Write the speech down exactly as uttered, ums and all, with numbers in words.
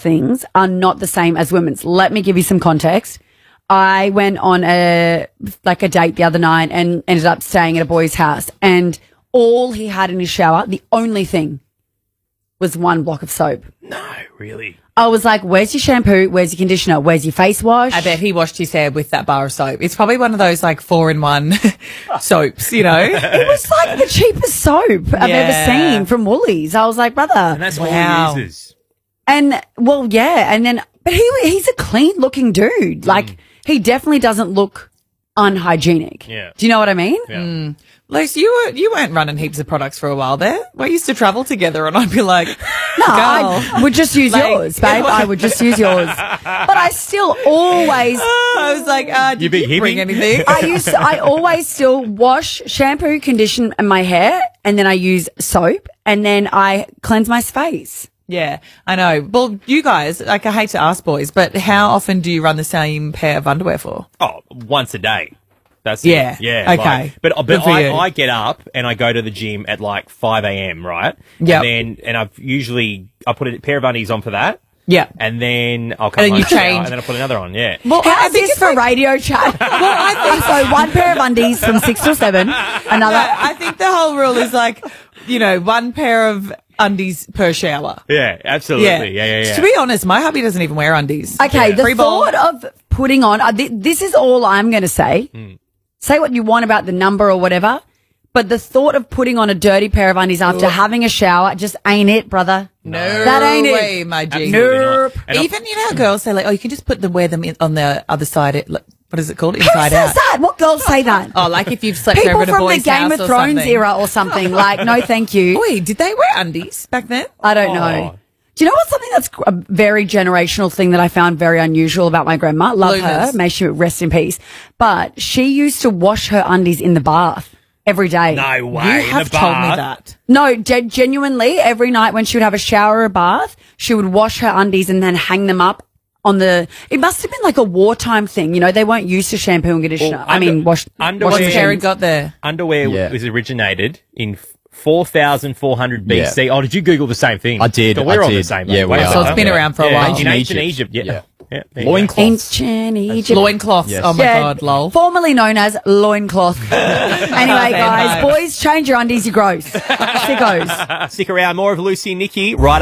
things are not the same as women's. Let me give you some context. I went on a like a date the other night and ended up staying at a boy's house, and all he had in his shower, the only thing, was one block of soap. No, really. I was like, where's your shampoo? Where's your conditioner? Where's your face wash? I bet he washed his hair with that bar of soap. It's probably one of those like four in one soaps, you know? It was like the cheapest soap I've Yeah. ever seen from Woolies. I was like, brother. And that's Wow. all he uses. And well, yeah. And then, but he, he's a clean looking dude. Like he definitely doesn't look unhygienic. Yeah. Do you know what I mean? Yeah. Luce, you were you weren't running heaps of products for a while there. We used to travel together, and I'd be like, No, "Girl." I would just use Like- yours, babe. I would just use yours. But I still always, I was like, uh, did big you bring hippie? anything? I used, to, I always still wash, shampoo, condition my hair, and then I use soap, and then I cleanse my face. Yeah, I know. Well, you guys, like, I hate to ask boys, but how often do you run the same pair of underwear for? Oh, once a day. That's Yeah. it. Yeah. Okay. Like, but Good but for I, you. I get up and I go to the gym at like five a.m., right? Yep. And then, and I've usually, I put a pair of undies on for that. Yeah. And then I'll come And then home you shower, change. and then I put another on, yeah. Well, I How's think this it's for like- radio chat? well, I think so. One pair of undies from six till seven. Another. Yeah, I think the whole rule is like, you know, one pair of undies per shower. Yeah, absolutely. Yeah, yeah, yeah. To be honest, my hubby doesn't even wear undies. Okay, Yeah. the Free ball. thought of putting on, uh, th- this is all I'm going to say. Hmm. Say what you want about the number or whatever, but the thought of putting on a dirty pair of undies after having a shower just ain't it, brother. No That ain't it. way, my G. Absolutely not. Nope. And I- Even, you know, how girls say like, oh, you can just put them, wear them in, on the other side. It, like, what is it called? Who Inside says out. that? What girls say that? Oh, like if you've slept People over at a from the boy's Game house of or Thrones something. era or something. Like, no, thank you. Wait, did they wear undies back then? I don't Oh. know. Do you know what's something that's a very generational thing that I found very unusual about my grandma? Love Bloomers. her. May she rest in peace. But she used to wash her undies in the bath every day. No way. You in have the told bar. me that. No, ge- genuinely, every night when she would have a shower or a bath, she would wash her undies and then hang them up on the. It must have been like a wartime thing. You know, they weren't used to shampoo and conditioner. Well, I mean, under- wash. underwear- wash What's Yeah. Karen machines. got there? Underwear Yeah. was originated in four thousand four hundred B C. Yeah. Oh, did you Google the same thing? I did, So we're I on the did. same. Yeah, boat. we Wow. are. So it's been Yeah. around for a Yeah, while. in Ancient ancient Egypt. Egypt. Yeah. Yeah. Yeah, there you go. Loincloths. Ancient Egypt. Loincloths. Yes. Oh my Yeah, God, lol. Formerly known as loincloth. Anyway, guys, no. boys, change your undies, you gross. Sickos. Stick around. More of Lucy and Nikki right